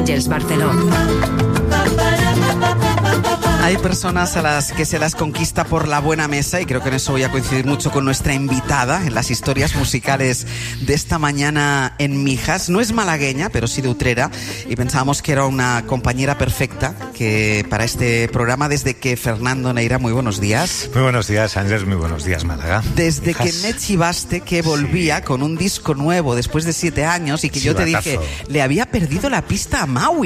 Àngels Barceló. Hay personas a las que se las conquista por la buena mesa y creo que en eso voy a coincidir mucho con nuestra invitada en las historias musicales de esta mañana en Mijas. No es malagueña, pero sí de Utrera, y pensábamos que era una compañera perfecta que para este programa, desde que Fernando Neira, muy buenos días. Muy buenos días, Ángeles, muy buenos días, Málaga. Desde que me chivaste que volvía con un disco nuevo después de 7 años y que yo te dije, le había perdido la pista a Maui.